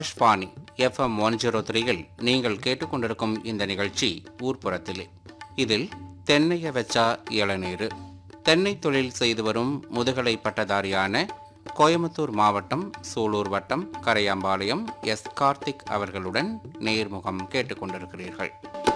Akashvani FM 103யில் நீங்கள் கேட்டுக்கொண்டிருக்கும் இந்த நிகழ்ச்சி ஊர்ப்புறத்திலே. இதில் தென்னைய வச்சா இளநீரு தென்னை தொழில் செய்து வரும் முதுகலை பட்டதாரியான கோயமுத்தூர் மாவட்டம் சூலூர் வட்டம் கரையாம்பாளையம் கார்த்திக் அவர்களுடன் நேர்முகம் கேட்டுக்கொண்டிருக்கிறீர்கள்.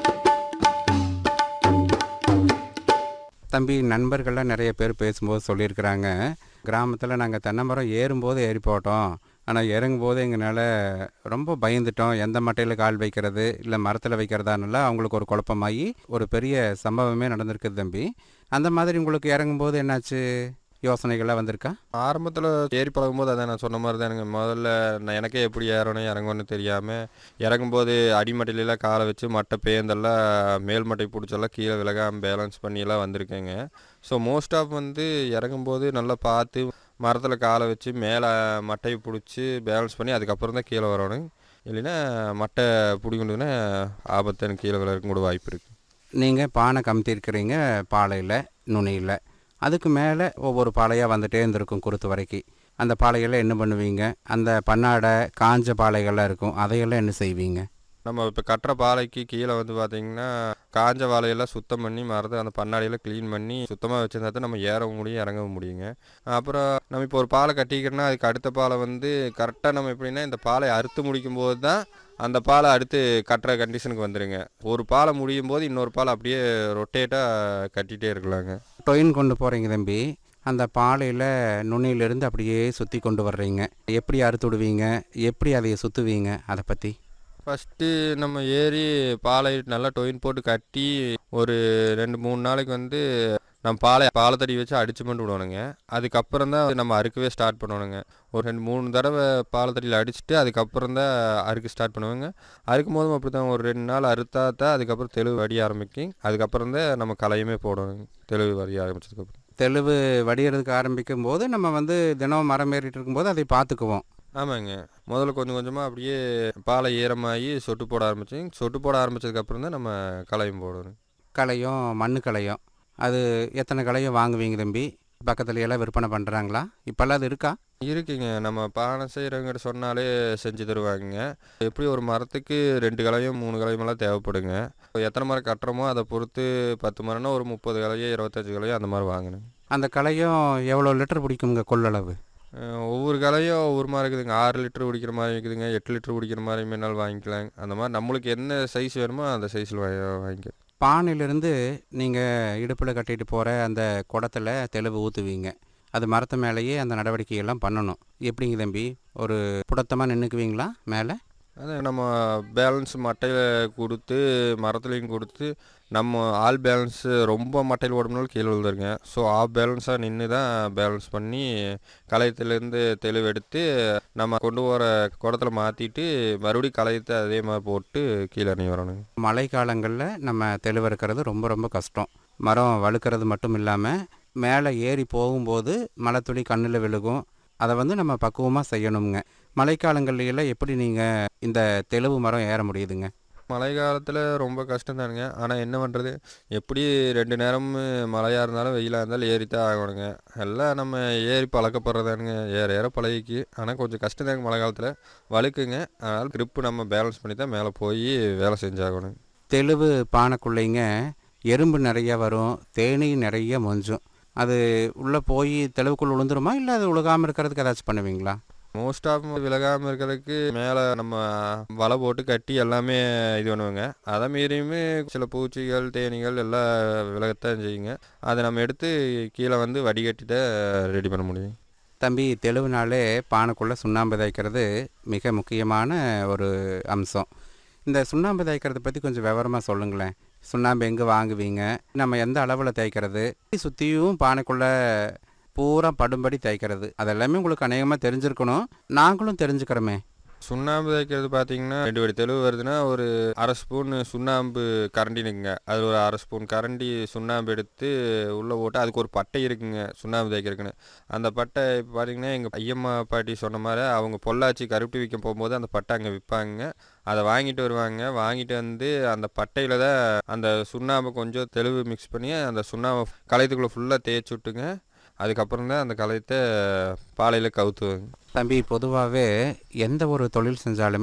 தம்பி, நண்பர்கள்லாம் நிறைய பேர் பேசும்போது சொல்லியிருக்கிறாங்க, கிராமத்தில் நாங்கள் தென்னை மரம் ஏறும்போது ஏறி போட்டோம், ஆனால் இறங்கும்போது எங்களால் ரொம்ப பயந்துட்டோம், எந்த மட்டையில் கால் வைக்கிறது இல்லை மரத்தில் வைக்கிறதானால அவங்களுக்கு ஒரு குழப்பமாகி ஒரு பெரிய சம்பவமே நடந்திருக்குது. தம்பி, அந்த மாதிரி உங்களுக்கு இறங்கும்போது என்னாச்சு, யோசனைகள்லாம் வந்திருக்கா? ஆரம்பத்தில் ஏறி பழகும்போது அதான் நான் சொன்ன மாதிரி தான். எனக்கு முதல்ல எனக்கே எப்படி ஏறணும் இறங்கணும்னு தெரியாமல் இறங்கும்போது அடிமட்டையிலலாம் காலை வச்சு மட்டை பேந்தெல்லாம் மேல் மட்டை பிடிச்செல்லாம் கீழே விலகாமல் பேலன்ஸ் பண்ணியெல்லாம் வந்திருக்கேங்க. ஸோ மோஸ்ட் ஆஃப் இறங்கும்போது நல்லா பார்த்து மரத்தில் காலை வச்சு மேலே மட்டையை பிடிச்சி பேலன்ஸ் பண்ணி அதுக்கப்புறம் தான் கீழே வரணும். இல்லைன்னா மட்டை பிடிக்கணுன்னா ஆபத்து, எனக்கு கீழே விழறதுக்கு கூட வாய்ப்பு இருக்குது. நீங்கள் பானை கமுத்திருக்கிறீங்க, பாலையில் நுனியில், அதுக்கு மேலே ஒவ்வொரு பாலையாக வந்துட்டே இருந்திருக்கும் குருத்து வரைக்கும். அந்த பாலையெல்லாம் என்ன பண்ணுவீங்க? அந்த பன்னாடை காஞ்ச பாலைகள்லாம் இருக்கும், அதையெல்லாம் என்ன செய்வீங்க? நம்ம இப்போ கட்டுற பாலைக்கு கீழே பார்த்திங்கன்னா காஞ்ச வாழையெல்லாம் சுத்தம் பண்ணி மரத்தை அந்த பன்னாடியெல்லாம் க்ளீன் பண்ணி சுத்தமாக வச்சுருந்தா தான் நம்ம ஏறவும் முடியும் இறங்கவும் முடியுங்க. அப்புறம் நம்ம இப்போ ஒரு பாலை கட்டிக்கிறோன்னா அதுக்கு அடுத்த பாலை கரெக்டாக நம்ம எப்படின்னா இந்த பாலை அறுத்து முடிக்கும் போது தான் அந்த பாலை அடுத்து கட்டுற கண்டிஷனுக்கு வந்துடுங்க. ஒரு பாலை முடியும் போது இன்னொரு பாலை அப்படியே ரொட்டேட்டாக கட்டிகிட்டே இருக்கலாங்க. டொயின் கொண்டு போகிறீங்க தம்பி, அந்த பாலையில் நுனியிலிருந்து அப்படியே சுற்றி கொண்டு வர்றீங்க, எப்படி அறுத்து விடுவீங்க, எப்படி அதை சுற்றுவீங்க, அதை பற்றி? ஃபஸ்ட்டு நம்ம ஏறி பாலை நல்லா டொயின் போட்டு கட்டி ஒரு 2-3 நாளைக்கு நம்ம பாலத்தடி வச்சு அடிச்சு மட்டும் விடணுங்க. அதுக்கப்புறம் தான் நம்ம அறுக்கவே ஸ்டார்ட் பண்ணணுங்க. ஒரு 2-3 தடவை பாலத்தடியில் அடிச்சுட்டு அதுக்கப்புறம் தான் அறுக்க ஸ்டார்ட் பண்ணுவேங்க. அறுக்கும் போதும் அப்படி தான், ஒரு 2 நாள் அறுத்தா தான் அதுக்கப்புறம் தெளிவு வடிய ஆரம்பிக்கும். அதுக்கப்புறம் தான் நம்ம களையுமே போடணுங்க. தெளிவு வடிய ஆரம்பிச்சதுக்கப்புறம் தெளிவு வடிகிறதுக்கு ஆரம்பிக்கும் போது நம்ம தினம் மரம் ஏறிட்டு இருக்கும்போது அதை பார்த்துக்குவோம். ஆமாங்க. முதல்ல கொஞ்சம் கொஞ்சமாக அப்படியே பாலை ஈரமாகி சொட்டு போட ஆரம்பிச்சேங்க. சொட்டு போட ஆரம்பித்ததுக்கப்புறம் தான் நம்ம களையும் போடணும். களையும் மண்ணு களையும், அது எத்தனை களையும் வாங்குவீங்க தம்பி? பக்கத்துல எல்லாம் விற்பனை பண்ணுறாங்களா? இப்போல்லாம் அது இருக்கா? இருக்குங்க. நம்ம பானை செய்கிறவங்கிட்ட சொன்னாலே செஞ்சு தருவாங்க. எப்படி ஒரு மரத்துக்கு 2 களையும் 3 களையுமெல்லாம் தேவைப்படுங்க. எத்தனை மரம் கட்டுறோமோ அதை பொறுத்து 10 மரம்னா ஒரு 30 களையோ 25 களையோ அந்த மாதிரி வாங்கணும். அந்த களையும் எவ்வளோ லிட்டர் பிடிக்குங்க கொள்ளளவு? ஒவ்வொரு களையும் ஒவ்வொரு மாதிரி இருக்குதுங்க. 6 லிட்டர் குடிக்கிற மாதிரி இருக்குதுங்க, 8 லிட்டர் குடிக்கிற மாதிரி வேணாலும் வாங்கிக்கலாங்க. அந்த மாதிரி நம்மளுக்கு என்ன சைஸ் வேணுமோ அந்த சைஸில் வாங்கிக்கலாம். பானையிலிருந்து நீங்கள் இடுப்பில் கட்டிட்டு போகிற அந்த குடத்தில் தெளிவு ஊற்றுவீங்க, அது மரத்து மேலேயே அந்த நடவடிக்கையெல்லாம் பண்ணணும். எப்படிங்க தம்பி, ஒரு புடத்தமாக நின்றுக்குவீங்களா மேலே? அதான் நம்ம பேலன்ஸ் மட்டையில் கொடுத்து மரத்துலேயும் கொடுத்து நம்ம ஆல் பேலன்ஸு ரொம்ப மட்டையில் ஓடணும்னாலும் கீழே விழுந்துருங்க. ஸோ ஆஃப் பேலன்ஸாக நின்று தான் பேலன்ஸ் பண்ணி களையத்துலேருந்து தெளிவு எடுத்து நம்ம கொண்டு போகிற குடத்தில் மாற்றிட்டு மறுபடியும் களையத்தை அதே மாதிரி போட்டு கீழே இறங்கி வரணுங்க. மழை காலங்களில் நம்ம தெளிவு இருக்கிறது ரொம்ப ரொம்ப கஷ்டம். மரம் வழுக்கிறது மட்டும் இல்லாமல் மேலே ஏறி போகும்போது மழை துளி கண்ணில் விழுகும். அதை நம்ம பக்குவமாக செய்யணுங்க. மழைக்காலங்கள்லாம் எப்படி நீங்கள் இந்த தெளிவு மரம் ஏற முடியுதுங்க? மழை காலத்தில் ரொம்ப கஷ்டம் தானுங்க. ஆனால் என்ன பண்ணுறது, எப்படி 2 நேரமும் மழையாக இருந்தாலும் வெயிலாக இருந்தாலும் ஏறித்தான் ஆகணுங்க. எல்லாம் நம்ம ஏறி பழக்கப்படுறதானுங்க, ஏற ஏற பழகிக்கு. ஆனால் கொஞ்சம் கஷ்டம் தாங்க மழை காலத்தில், வழுக்குங்க. அதனால் கிரிப்பு நம்ம பேலன்ஸ் பண்ணி தான் மேலே போய் வேலை செஞ்சாகணும். தெளிவு பானைக்குள்ளைங்க எறும்பு நிறைய வரும், தேனீ நிறைய மொஞ்சும். அது உள்ளே போய் தெளிவுக்குள்ளே விழுந்துருமா, இல்லை அது உழுகாமல் இருக்கிறதுக்கு ஏதாச்சும் பண்ணுவீங்களா? மோஸ்ட் ஆஃப் விலகாமல் இருக்கிறதுக்கு மேலே நம்ம வலை போட்டு கட்டி எல்லாமே இது பண்ணுவோங்க. அதை மீறியுமே சில பூச்சிகள் தேனீகள் எல்லாம் விலகத்தான் செய்யுங்க. அதை நம்ம எடுத்து கீழே வடிகட்டிட்டு ரெடி பண்ண முடியும். தம்பி, தெளிவுனாலே பானைக்குள்ளே சுண்ணாம்பு தேய்க்கிறது மிக முக்கியமான ஒரு அம்சம். இந்த சுண்ணாம்பு தேய்க்கிறத பற்றி கொஞ்சம் விவரமாக சொல்லுங்களேன். சுண்ணாம்பு எங்கே வாங்குவீங்க, நம்ம எந்த அளவில் தேய்க்கிறது, சுற்றியும் பானைக்குள்ளே பூரா படும்படி தேய்க்கிறது, அதெல்லாமே உங்களுக்கு அநேகமாக தெரிஞ்சிருக்கணும், நாங்களும் தெரிஞ்சுக்கிறோமே. சுண்ணாம்பு தேய்க்கிறது பார்த்தீங்கன்னா 2 படி தெளிவு வருதுன்னா ஒரு அரை ஸ்பூன் சுண்ணாம்பு கரண்டினுங்க. அதில் ஒரு அரை ஸ்பூன் கரண்டி சுண்ணாம்பு எடுத்து உள்ளே போட்டு அதுக்கு ஒரு பட்டை இருக்குங்க சுண்ணாம்பு தேய்க்கிறதுக்குன்னு. அந்த பட்டை இப்போ பார்த்தீங்கன்னா எங்கள் ஐயம்மா பாட்டி சொன்ன மாதிரி அவங்க பொள்ளாச்சி கருப்பட்டி விற்க போகும்போது அந்த பட்டை அங்கே விற்பாங்க. அதை வாங்கிட்டு வருவாங்க. வாங்கிட்டு அந்த பட்டையில் தான் அந்த சுண்ணாம்பை கொஞ்சம் தெளிவு மிக்ஸ் பண்ணி அந்த சுண்ணாம்பை களையத்துக்குள்ளே ஃபுல்லாக தேய்ச்சி விட்டுங்க. அதுக்கப்புறம் தான் அந்த களையத்தை பாலையில் கவுத்துவேங்க. தம்பி, பொதுவாகவே எந்த ஒரு தொழில் செஞ்சாலுமே